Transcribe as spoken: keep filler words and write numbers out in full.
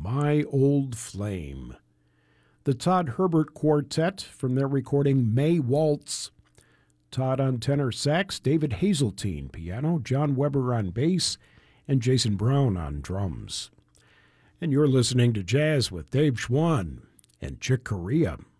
My Old Flame. The Todd Herbert Quartet from their recording May Waltz. Todd on tenor sax, David Hazeltine piano, John Weber on bass, and Jason Brown on drums. And you're listening to Jazz with Dave Schwann and Chick Corea.